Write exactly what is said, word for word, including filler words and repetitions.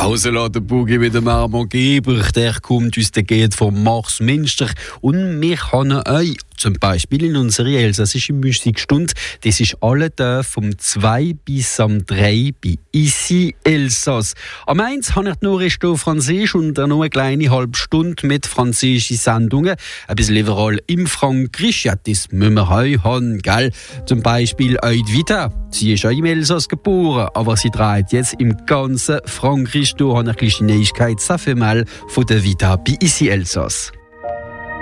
Also der Boogie mit dem Armand Geber, der kommt uns der geht vom Mars Münster und wir können euch zum Beispiel in unserer elsässischen Musikstunde, das ist alle Tage vom zwei bis am drei bei Ici Elsass. Am eins habe ich nur Resto Französisch und dann noch eine kleine halbe Stunde mit französischen Sendungen. Ein bisschen überall im Frankreich, ja, das müssen wir heute haben, gell? Zum Beispiel heute Vita. Sie ist auch im Elsass geboren, aber sie dreht jetzt im ganzen Frankreich durch. Ich habe eine kleine Neuigkeit, ça fait mal von der Vita bei Ici Elsass.